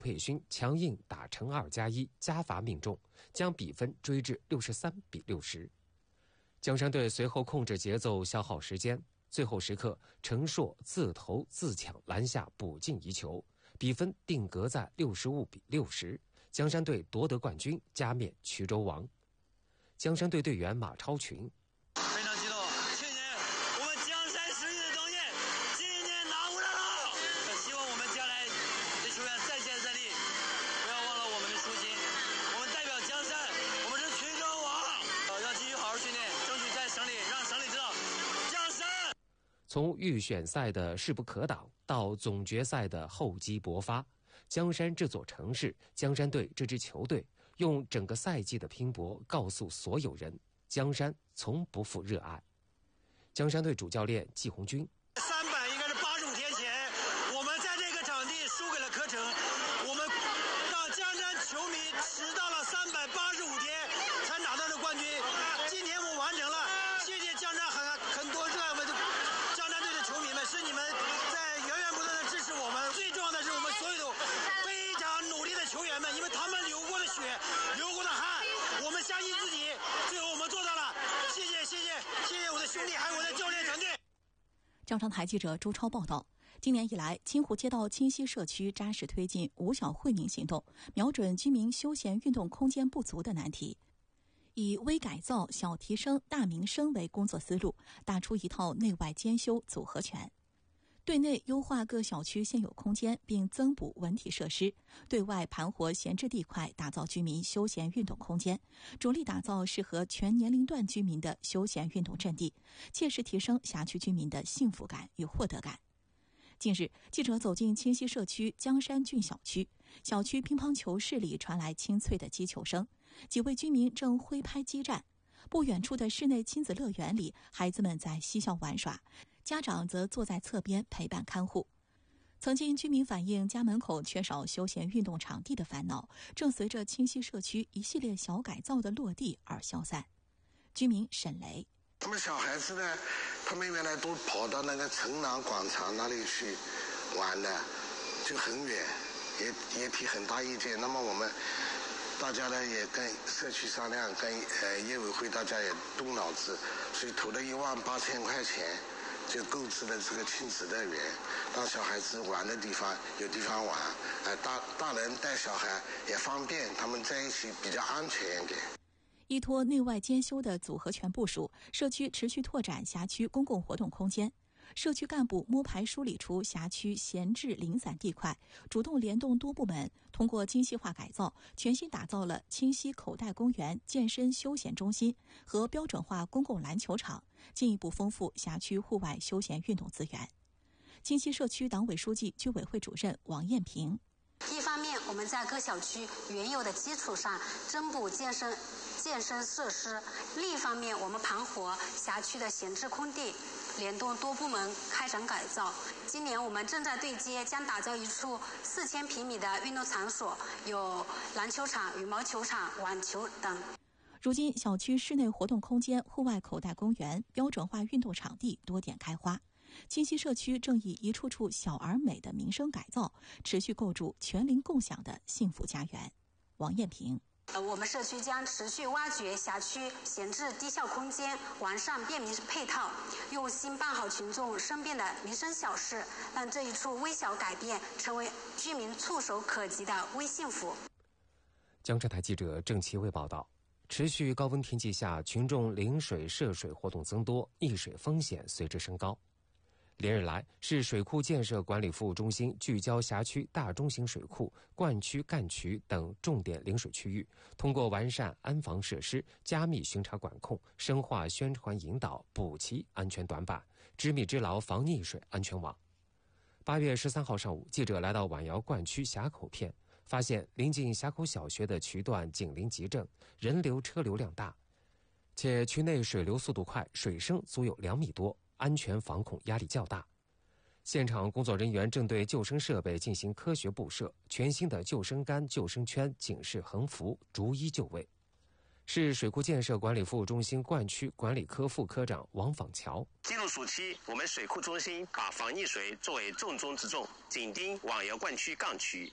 佩勋强硬打成2+1，加罚命中，将比分追至63-60。江山队随后控制节奏，消耗时间，最后时刻陈硕自投自抢篮下补进一球，比分定格在65-60。江山队夺得冠军，加冕衢州王。江山队队员马超群。 非常激动，去年我们江山实力的东西，今年拿回来了。希望我们将来的球员再接再厉，不要忘了我们的初心。我们代表江山，我们是衢州王，要继续好好训练，争取在省里让省里知道江山。 从预选赛的势不可挡到总决赛的厚积薄发，江山这座城市，江山队这支球队，用整个赛季的拼搏告诉所有人，江山从不负热爱。江山队主教练季红军 300应该是85天前，我们在这个场地输给了柯城，我们让江山球迷迟到了385天才拿到的冠军。今天我们完成了，谢谢江山很多热爱我们的江山队的球迷们，是你们在源源不断的支持我们。最重要的是我们所有的非常努力的球员们，因为他们流过的血，流过的汗，我们相信自己，最后我们做到了。谢谢我的兄弟，还有我的教练团队。 张昌台记者朱超报道，今年以来，清湖街道清溪社区扎实推进五小惠民行动，瞄准居民休闲运动空间不足的难题，以微改造、小提升、大民生为工作思路，打出一套内外兼修组合拳。对内优化各小区现有空间，并增补文体设施；对外盘活闲置地块，打造居民休闲运动空间，着力打造适合全年龄段居民的休闲运动阵地，切实提升辖区居民的幸福感与获得感。近日，记者走进清溪社区江山郡小区，小区乒乓球室里传来清脆的击球声，几位居民正挥拍激战。不远处的室内亲子乐园里，孩子们在嬉笑玩耍，家长则坐在侧边陪伴看护。曾经居民反映家门口缺少休闲运动场地的烦恼，正随着清溪社区一系列小改造的落地而消散。居民沈雷： 他们小孩子呢，他们原来都跑到那个城南广场那里去玩的，就很远，也提很大意见。那么我们大家呢也跟社区商量，跟业委会大家也动脑子，所以投了18000块钱，就购置了这个亲子乐园，让小孩子玩的地方有地方玩，大人带小孩也方便，他们在一起比较安全一点。 依托内外兼修的组合拳部署，社区持续拓展辖区公共活动空间。社区干部摸排梳理出辖区闲置零散地块，主动联动多部门，通过精细化改造，全新打造了清溪口袋公园健身休闲中心和标准化公共篮球场，进一步丰富辖区户外休闲运动资源。清溪社区党委书记、居委会主任王艳平： 一方面，我们在各小区原有的基础上增补健身设施；另一方面，我们盘活辖区的闲置空地，联动多部门开展改造。今年我们正在对接，将打造一处4000平米的运动场所，有篮球场、羽毛球场、网球等。 如今，小区室内活动空间、户外口袋公园、标准化运动场地多点开花。清溪社区正以一处处小而美的民生改造，持续构筑全龄共享的幸福家园。王艳平： 我们社区将持续挖掘辖区闲置低效空间，完善便民配套，用心办好群众身边的民生小事，让这一处微小改变成为居民触手可及的微幸福。 江浙台记者郑其卫报道。持续高温天气下，群众临水涉水活动增多，溺水风险随之升高。连日来，市水库建设管理服务中心聚焦辖区大中型水库、灌区、干渠等重点临水区域，通过完善安防设施、加密巡查管控、深化宣传引导，补齐安全短板，织密织牢防溺水安全网。8月13号上午，记者来到晚窑灌区峡口片，发现临近峡口小学的渠段紧邻集镇，人流车流量大，且区内水流速度快，水深足有2米多，安全防控压力较大。现场工作人员正对救生设备进行科学布设，全新的救生杆、救生圈、警示横幅逐一就位。市水库建设管理服务中心灌区管理科副科长王访桥： 进入暑期，我们水库中心把防溺水作为重中之重，紧盯晚窑灌区杠渠，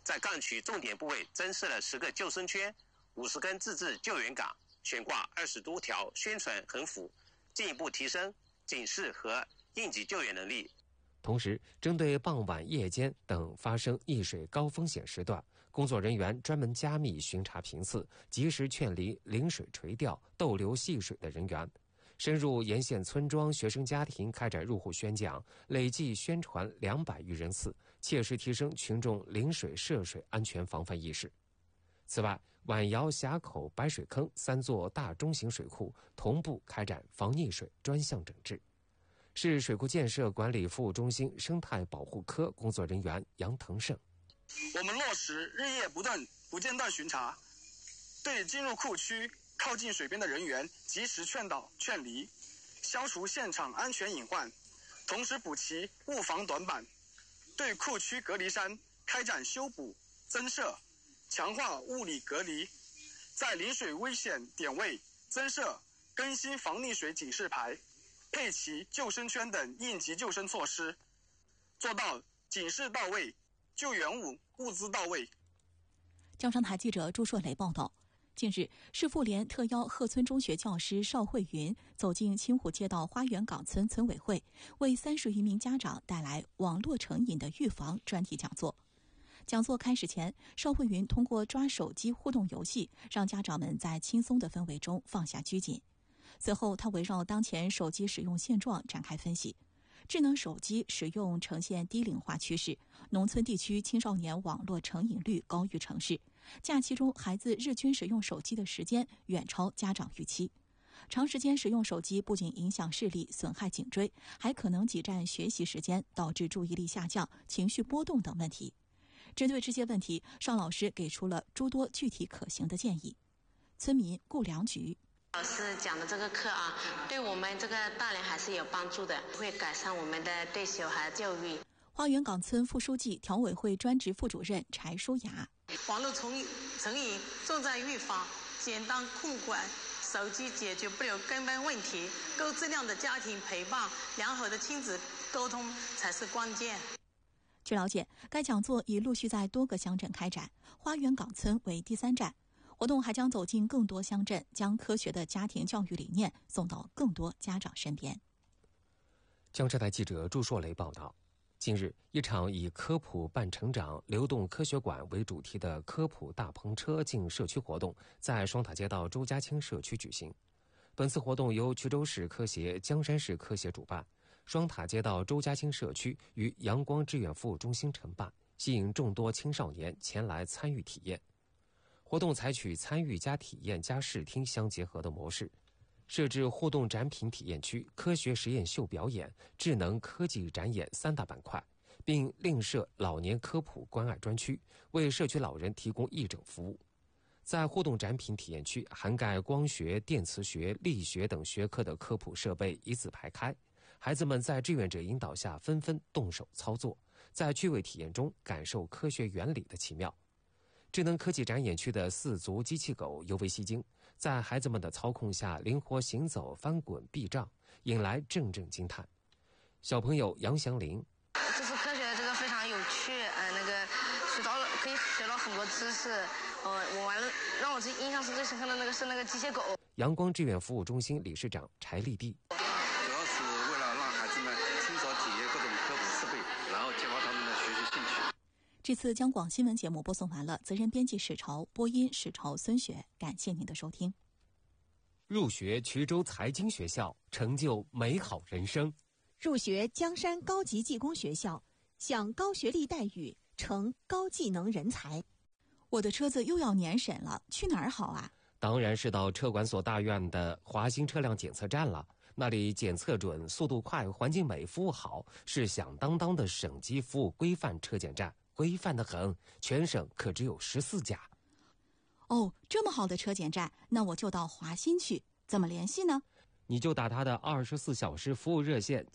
在杠区重点部位增设了10个救生圈、50根自制救援杆，悬挂20多条宣传横幅，进一步提升警示和应急救援能力。 同时，针对傍晚、夜间等发生溺水高风险时段，工作人员专门加密巡查频次，及时劝离临水垂钓、逗留戏水的人员。深入沿线村庄、学生家庭开展入户宣讲，累计宣传200余人次，切实提升群众临水涉水安全防范意识。此外，晚窑峡口白水坑3座大中型水库同步开展防溺水专项整治。市水库建设管理服务中心生态保护科工作人员杨腾胜： 我们落实日夜不间断巡查，对进入库区靠近水边的人员及时劝导劝离，消除现场安全隐患，同时补齐物防短板，对库区隔离山开展修补、增设、强化物理隔离，在临水危险点位增设、更新防溺水警示牌，配齐救生圈等应急救生措施，做到警示到位、救援物资到位。 江商台记者朱硕雷报道。近日，市妇联特邀鹤村中学教师邵慧云走进清湖街道花园岗村村委会，为30余名家长带来网络成瘾的预防专题讲座。讲座开始前，邵慧云通过抓手机互动游戏，让家长们在轻松的氛围中放下拘谨。随后，他围绕当前手机使用现状展开分析。智能手机使用呈现低龄化趋势，农村地区青少年网络成瘾率高于城市，假期中孩子日均使用手机的时间远超家长预期。长时间使用手机不仅影响视力、损害颈椎，还可能挤占学习时间，导致注意力下降、情绪波动等问题。针对这些问题，邵老师给出了诸多具体可行的建议。村民顾良菊： 老师讲的这个课啊，对我们这个大人还是有帮助的，会改善我们的对小孩教育。 花园岗村副书记、调委会专职副主任柴淑雅： 网络成瘾重在预防，简单控管手机解决不了根本问题，高质量的家庭陪伴、良好的亲子沟通才是关键。 据了解，该讲座已陆续在多个乡镇开展，花园岗村为第3站。活动还将走进更多乡镇，将科学的家庭教育理念送到更多家长身边。 江浙台记者朱硕雷报道。近日，一场以科普伴成长、流动科学馆为主题的科普大篷车进社区活动在双塔街道周家清社区举行。本次活动由衢州市科协、江山市科协主办，双塔街道周家清社区与阳光志愿服务中心承办，吸引众多青少年前来参与体验。活动采取参与加体验加视听相结合的模式，设置互动展品体验区、科学实验秀表演、智能科技展演3大板块，并另设老年科普关爱专区，为社区老人提供义诊服务。在互动展品体验区，涵盖光学、电磁学、力学等学科的科普设备一字排开，孩子们在志愿者引导下纷纷动手操作，在趣味体验中感受科学原理的奇妙。智能科技展演区的4足机器狗尤为吸睛，在孩子们的操控下灵活行走、翻滚、避障，引来阵阵惊叹。小朋友杨祥林： 这次科学这个非常有趣，可以学到很多知识。我玩了，让我最印象最深刻的是那个机械狗。 阳光志愿服务中心理事长柴立地： 主要是为了让孩子们亲手体验各种科普设备，然后激发他们的学习兴趣。 这次江广新闻节目播送完了，责任编辑史潮，播音史潮、孙雪，感谢您的收听。 入学衢州财经学校，成就美好人生； 入学江山高级技工学校，享高学历待遇，成高技能人才。 我的车子又要年审了，去哪儿好啊？ 当然是到车管所大院的华新车辆检测站了，那里检测准、速度快、环境美、服务好，是响当当的省级服务规范车检站。规范得很，全省可只有14家。 哦，这么好的车检站，那我就到华新去。怎么联系呢？ 你就打他的24小时服务热线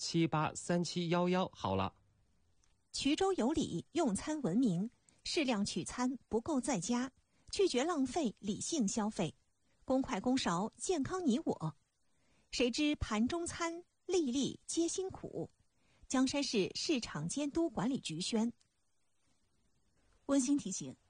783711好了。 衢州有礼，用餐文明，适量取餐，不够在家，拒绝浪费，理性消费，公筷公勺，健康你我。谁知盘中餐，粒粒皆辛苦。江山市市场监督管理局宣。 温馨提醒：